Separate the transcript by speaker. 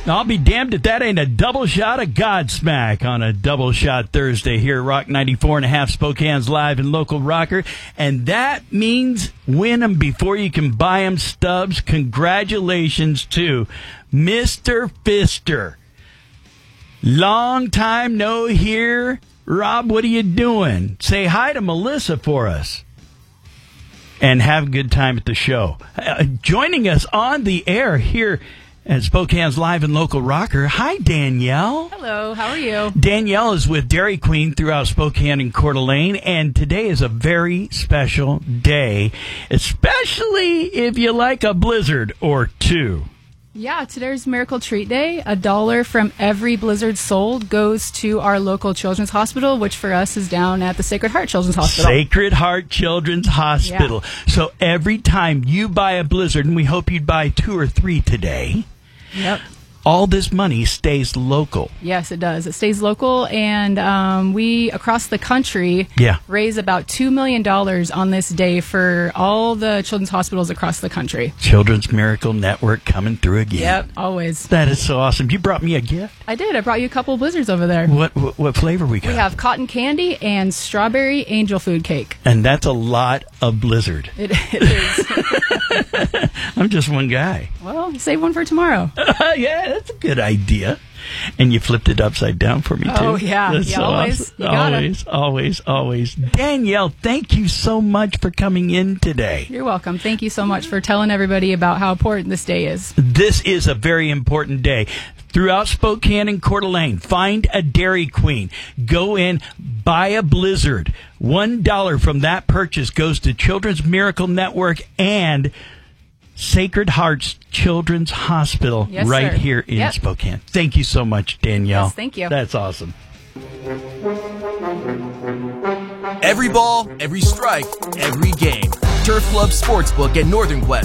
Speaker 1: I'll be damned if that ain't a double shot of Godsmack on a double shot Thursday here at Rock 94.5, Spokane's live and local rocker. And that means win them before you can buy them, Stubbs. Congratulations to Mr. Pfister. Long time no hear. Rob, what are you doing? Say hi to Melissa for us. And have a good time at the show. Joining us on the air here at Spokane's live and local rocker. Hi, Danielle.
Speaker 2: Hello, how are you?
Speaker 1: Danielle is with Dairy Queen throughout Spokane and Coeur d'Alene, and today is a very special day, especially if you like a blizzard or two.
Speaker 2: Yeah, today's Miracle Treat Day. $1 from every blizzard sold goes to our local children's hospital, which for us is down at the Sacred Heart Children's Hospital.
Speaker 1: Sacred Heart Children's Hospital. Yeah. So every time you buy a blizzard, and we hope you'd buy 2 or 3 today,
Speaker 2: yep,
Speaker 1: all this money stays local.
Speaker 2: Yes, it does. It stays local, and we, across the country, raise about $2 million on this day for all the children's hospitals across the country.
Speaker 1: Children's Miracle Network coming through again.
Speaker 2: Yep, always.
Speaker 1: That is so awesome. You brought me a gift?
Speaker 2: I did. I brought you a couple of blizzards over there.
Speaker 1: What flavor we got?
Speaker 2: We have cotton candy and strawberry angel food cake.
Speaker 1: And that's a lot of blizzard.
Speaker 2: It is.
Speaker 1: I'm just one guy.
Speaker 2: Well, save one for tomorrow.
Speaker 1: Yeah, that's a good idea. And you flipped it upside down for me, too.
Speaker 2: Oh, yeah.
Speaker 1: That's
Speaker 2: yeah,
Speaker 1: so
Speaker 2: always.
Speaker 1: awesome.
Speaker 2: You got
Speaker 1: Always. Danielle, thank you so much for coming in today.
Speaker 2: You're welcome. Thank you so much for telling everybody about how important this day is.
Speaker 1: This is a very important day. Throughout Spokane and Coeur d'Alene, find a Dairy Queen. Go in, buy a blizzard. $1 from that purchase goes to Children's Miracle Network and Sacred Hearts Children's Hospital here in Spokane. Thank you so much, Danielle.
Speaker 2: Yes, thank you.
Speaker 1: That's awesome.
Speaker 3: Every ball, every strike, every game. Turf Club Sportsbook at Northern Quest.